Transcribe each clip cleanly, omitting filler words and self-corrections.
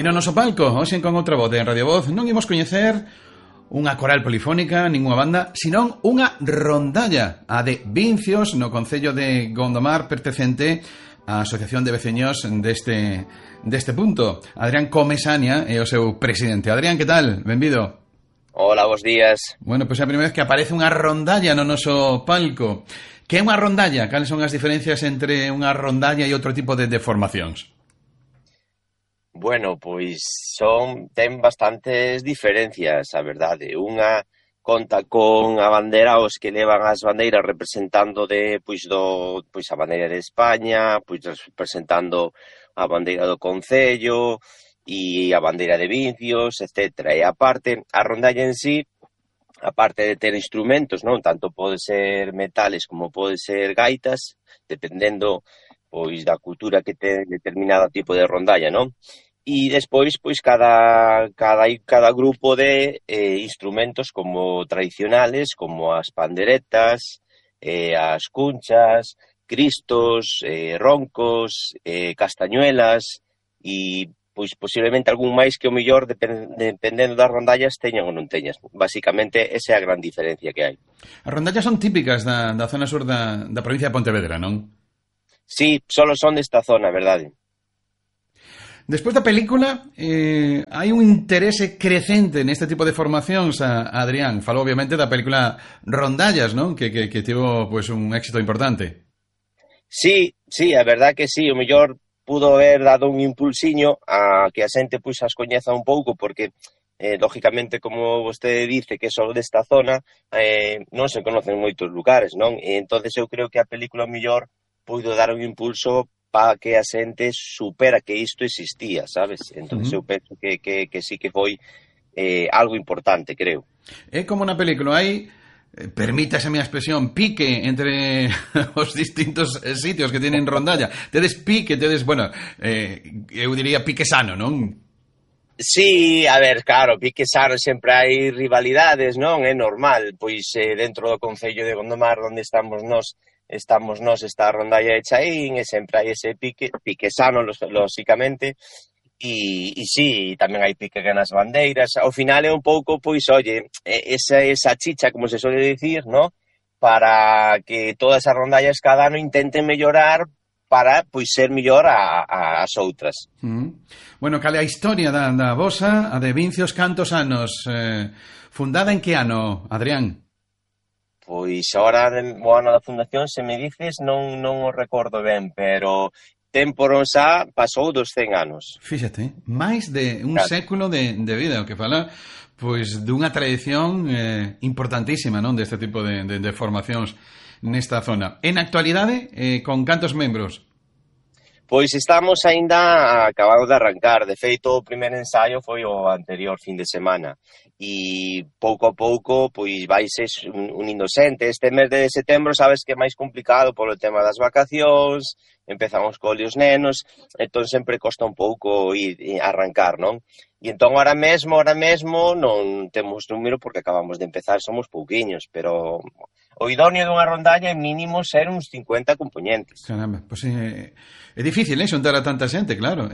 no noso palco, hoxe con outra voz de Radio Voz, non imos coñecer unha coral polifónica, ninguna banda, senón unha rondalla, a de Vincios, no concello de Gondomar, pertencente á Asociación de Veciños deste punto. Adrián Comesaña é o seu presidente. Adrián, que tal? Benvido. Hola, bons días. Bueno, pois é a primeira vez que aparece unha rondalla no noso palco. Que é unha rondalla? Cales son as diferencias entre unha rondalla e outro tipo de formacións? Bueno, pois ten bastantes diferencias, a verdade. Unha conta con a bandera, os que levan as bandeiras representando a bandeira de España, pois representando a bandeira do concello e a bandeira de Vincios, etc. E aparte, a rondalla en sí, aparte de ter instrumentos, non, tanto pode ser metales como pode ser gaitas, dependendo pois da cultura que ten determinado tipo de rondalla, non? E despois, pois, cada grupo de instrumentos como tradicionales, como as panderetas, as cunchas, cristos, roncos, castañuelas e, pois, posiblemente algún máis que o mellor, dependendo das rondallas, teñan ou non teñas. Basicamente, esa é a gran diferencia que hai. As rondallas son típicas da zona sur da provincia de Pontevedra, non? Sí, solo son desta zona, verdade. Despois da película, hai un interese crecente neste tipo de formacións, Adrián. Falou, obviamente, da película Rondallas, non? Que tivo, pois, un éxito importante. Sí, a verdad que sí. O mellor pudo haber dado un impulsiño a que a xente, pois, as coñeza un pouco, porque, lógicamente, como vostede dice, que só desta zona, non se conocen moitos lugares, non? E entonces eu creo que a película, o mellor, puido dar un impulso para que a xente supera que isto existía, sabes? Entón, eu penso que sí que foi algo importante, creo. É como na película, hai, permítase a expresión, pique entre os distintos sitios que tienen rondalla. Tedes pique, bueno, eu diría pique sano, non? Sí, a ver, claro, pique sano, sempre hai rivalidades, non? É normal, pois dentro do concello de Gondomar, onde estamos nós, está a rondalla de Chaín, e sempre hai ese pique sano, lógicamente, e sí, tamén hai pique nas bandeiras. Ao final é un pouco, pois, oye, esa chicha, como se suele dicir, ¿no? Para que todas as rondallas cada ano intenten mellorar para, pois, ser mellor as outras. Bueno, cal é a historia da vosa, a de Vincios, cantos anos? Fundada en que ano, Adrián? Pois agora, o ano da fundación, se me dices, non o recordo ben, pero tempo xa pasou dos 100 anos. Fíxate, máis de un século de vida, o que fala, pois, dunha tradición importantísima, non, deste tipo de formacións nesta zona. En actualidade, con cantos membros? Pois estamos aínda acabando de arrancar. De feito, o primeiro ensaio foi o anterior fin de semana. E pouco a pouco, pois, vaise unindo xente. Este mes de setembro, sabes que é máis complicado polo tema das vacacións, empezamos co os nenos, entón sempre costa un pouco ir arrancar, non? E entón, ahora mesmo non temos número porque acabamos de empezar, somos pouquiños, pero o idóneo dunha rondalla é mínimo ser uns 50 componentes. Caramba, pois é difícil, xuntar a tanta xente, claro.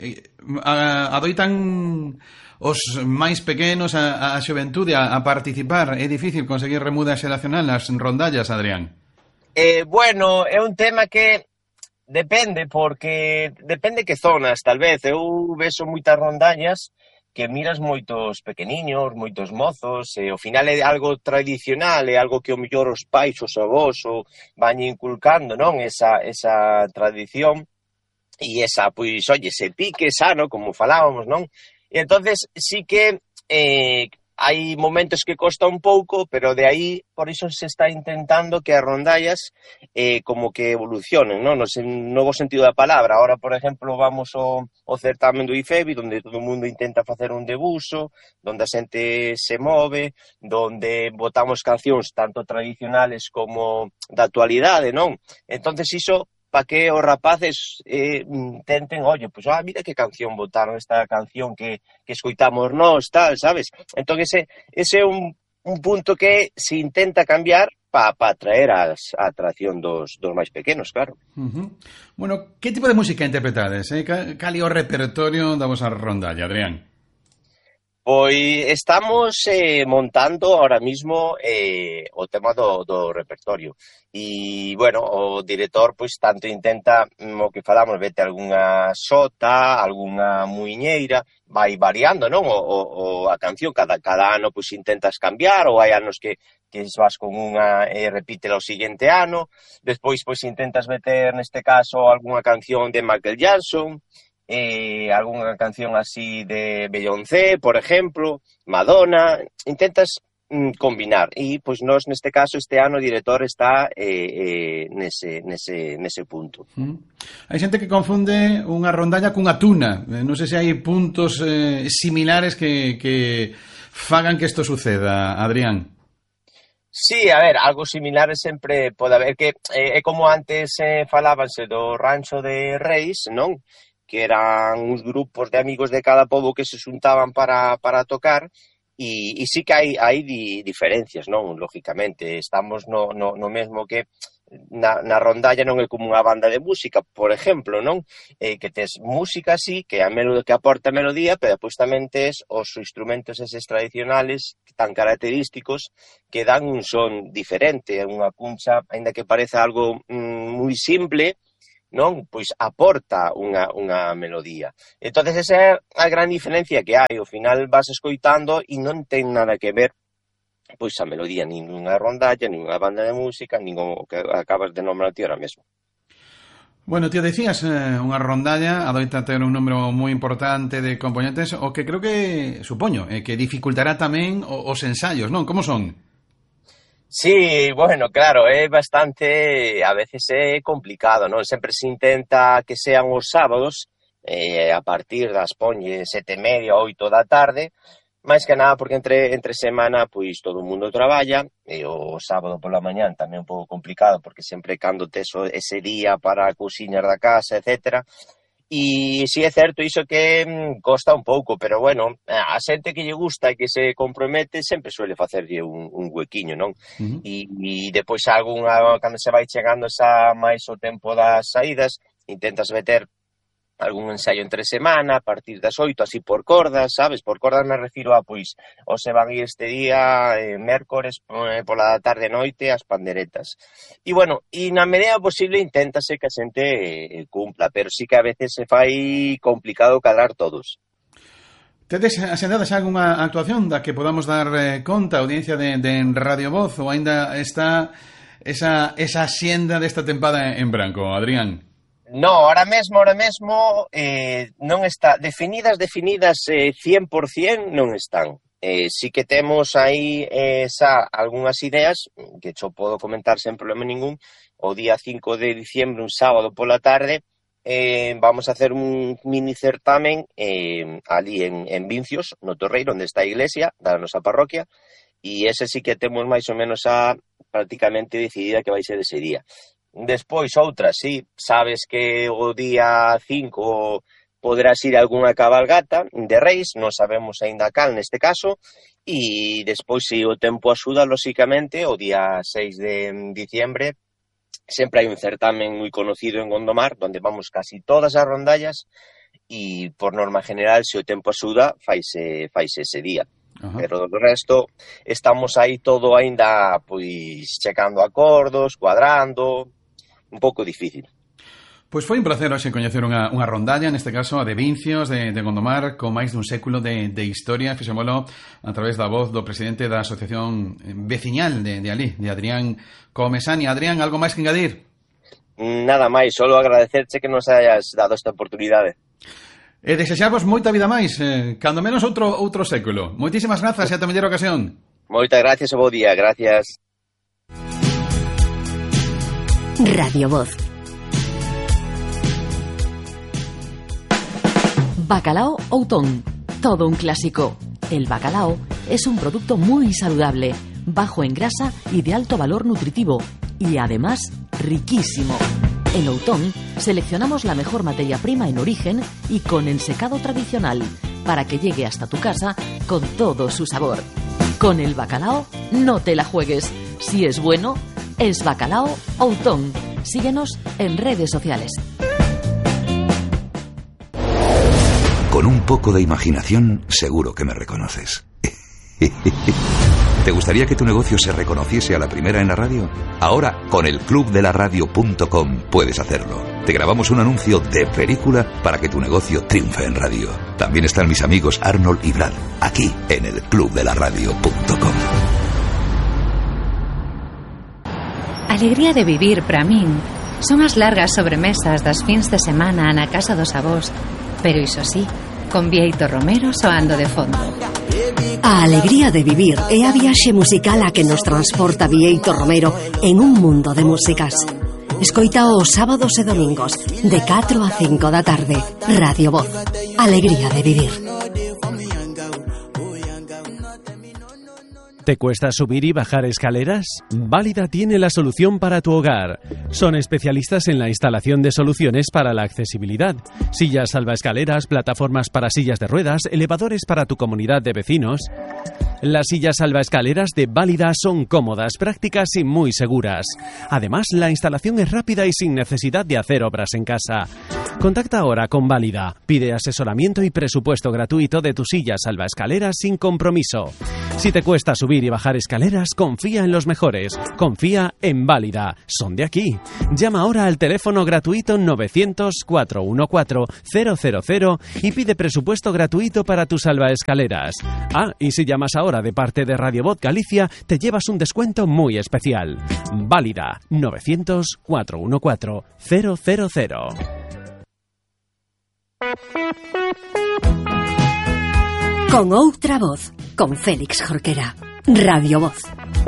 Adoitan os máis pequenos, a xuventude a participar. É difícil conseguir remuda xeracional nas rondallas, Adrián? Bueno, é un tema que depende, porque depende que zonas, tal vez. Eu vexo moitas rondallas que miras moitos pequeniños, moitos mozos, e ao final é algo tradicional, é algo que o mellor os pais, os avós, van inculcando, non? Esa tradición e esa, pois, oye, ese pique sano, como falábamos, non? E entonces sí que hai momentos que costa un pouco, pero de aí, por iso se está intentando que as rondallas como que evolucionen, non? No novo sentido da palabra. Ahora, por exemplo, vamos ao certamen do IFEBI, onde todo o mundo intenta facer un debuxo, onde a xente se move, onde botamos cancións tanto tradicionales como da actualidade, non? Entonces iso, para que os rapaces tenten, oye, pois, mira que canción botaron, esta canción que escoitamos nós, tal, sabes? Entón, ese é un punto que se intenta cambiar, para atraer a atracción dos máis pequenos, claro. Bueno, que tipo de música interpretades? Cal é o repertorio da vosa rondalla, Adrián? Pois estamos montando ahora mismo o tema do repertorio. E, bueno, o director pois tanto intenta o que falamos, vete algunha xota, algunha muiñeira, vai variando, non? A canción, cada ano pois intentas cambiar, ou hai anos que vas con unha e repítela o seguinte ano, despois pois intentas meter neste caso algunha canción de Michael Jackson, algunha canción así de Beyoncé, por ejemplo, Madonna, intentas combinar, e pois nós neste caso este ano o director está nese punto. Hai xente que confunde unha rondalla cunha tuna, non sei se hai puntos similares que fagan que isto suceda, Adrián. Sí, a ver, algo similar sempre pode haber, que é como antes falábanse do Rancho de Reis, non? Que eran uns grupos de amigos de cada pobo que se xuntaban para tocar, e sí que hai diferencias, non? Lógicamente, estamos no mesmo que na rondalla non é como unha banda de música, por exemplo, non? Que tes música así, que aporta melodía, pero depois tamén tes os instrumentos eses tradicionales tan característicos que dan un son diferente, unha puncha, aínda que pareza algo moi simple, non? Pois aporta unha melodía. Entonces esa é a gran diferencia que hai. Ao final vas escoitando e non ten nada que ver pois a melodía, nin unha rondalla, nin unha banda de música, nin o que acabas de nombrar ti ahora mesmo. Bueno, tío, decías unha rondalla adoita ter un número moi importante de componentes, o que creo que, supoño, que dificultará tamén os ensaios, non? Como son? Sí, bueno, claro, é bastante, a veces é complicado, non? Sempre se intenta que sean os sábados, a partir das 7:30, 8 da tarde, máis que nada porque entre semana pois todo o mundo traballa, e o sábado pola mañán tamén un pouco complicado, porque sempre cando tes ese día para cousiñas da casa, etcétera. E si é certo iso que costa un pouco, pero bueno, a xente que lle gusta e que se compromete sempre suele facerlle un huequiño, non? E depois cando se vai chegando máis o tempo das saídas, intentas meter algún ensaio entre semana, a partir das 8, así por cordas, sabes? Por cordas me refiro a, pois, o se van ir este día, mércores, pola tarde e noite, as panderetas. E, bueno, e na medida posible inténtase que a xente cumpla, pero sí que a veces se fai complicado cadrar todos. Tedes asendada xa algunha actuación da que podamos dar conta a audiencia de Radio Voz, ou ainda está esa xenda desta tempada en branco, Adrián? No, ahora mesmo non está definidas 100% non están. Sí que temos aí algunhas ideas que xo podo comentar sen problema ningún. O día 5 de diciembre, un sábado pola tarde, vamos a hacer un mini certamen ali en Vincios, no Torreiro, onde está a iglesia da nosa parroquia, e ese sí que temos máis ou menos prácticamente decidida que vai ser ese día. Despois outras, sí, sabes que o día 5 poderás ir a algunha cabalgata de Reis, non sabemos aínda cal neste caso, e despois, se o tempo axuda, lóxicamente, o día 6 de diciembre, sempre hai un certamen moi conocido en Gondomar, onde vamos casi todas as rondallas, e por norma general, se o tempo axuda, faise ese día. Pero do resto, estamos aí todo aínda, pois, checando acordos, cuadrando, un pouco difícil. Pois foi un placer hoxe coñecer unha rondalla, neste caso a de Vincios, de Gondomar, con máis dun século de historia. Fixémolo a través da voz do presidente da Asociación Veciñal de Alí, de Adrián Comesani. Adrián, algo máis que engadir? Nada máis, solo agradecerche que nos hayas dado esta oportunidade. E desexarvos moita vida máis, cando menos outro século. Moitísimas grazas e ata mellor ocasión. Moitas gracias e bo día, gracias. Radio Voz. Bacalao Outón, todo un clásico. El bacalao es un producto muy saludable, bajo en grasa y de alto valor nutritivo, y además riquísimo. En Outón seleccionamos la mejor materia prima en origen y con ensecado tradicional, para que llegue hasta tu casa con todo su sabor. Con el bacalao no te la juegues. Si es bueno, es bacalao Outón. Síguenos en redes sociales. Con un poco de imaginación, seguro que me reconoces. ¿Te gustaría que tu negocio se reconociese a la primera en la radio? Ahora, con el clubdelaradio.com puedes hacerlo. Te grabamos un anuncio de película para que tu negocio triunfe en radio. También están mis amigos Arnold y Brad, aquí en el clubdelaradio.com. Alegría de vivir, para min, son as largas sobremesas das fins de semana na casa dos avós, pero iso sí, con Bieito Romero soando de fondo. A alegría de vivir é a viaxe musical a que nos transporta Bieito Romero en un mundo de músicas. Escoita os sábados e domingos de 4 a 5 da tarde. Radio Voz. Alegría de vivir. ¿Te cuesta subir y bajar escaleras? Válida tiene la solución para tu hogar. Son especialistas en la instalación de soluciones para la accesibilidad. Sillas salvaescaleras, plataformas para sillas de ruedas, elevadores para tu comunidad de vecinos. Las sillas salvaescaleras de Válida son cómodas, prácticas y muy seguras. Además, la instalación es rápida y sin necesidad de hacer obras en casa. Contacta ahora con Válida. Pide asesoramiento y presupuesto gratuito de tu silla salvaescaleras sin compromiso. Si te cuesta subir y bajar escaleras, confía en los mejores. Confía en Válida. Son de aquí. Llama ahora al teléfono gratuito 900-414-000 y pide presupuesto gratuito para tus salvaescaleras. Ah, y si llamas ahora de parte de Radio Voz Galicia, te llevas un descuento muy especial. Válida. 900-414-000. Con outra voz, con Félix Jorquera. Radio Voz.